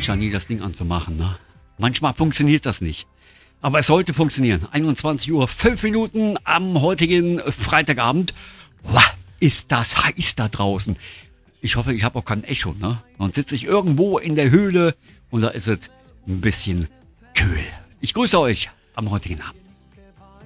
mich ja nie, das Ding anzumachen. Ne? Manchmal funktioniert das nicht. Aber es sollte funktionieren. 21 Uhr 5 Minuten am heutigen Freitagabend. Wow, ist das heiß da draußen. Ich hoffe, ich habe auch kein Echo. Ne? Sonst sitze ich irgendwo in der Höhle und da ist es ein bisschen kühl. Ich grüße euch am heutigen Abend.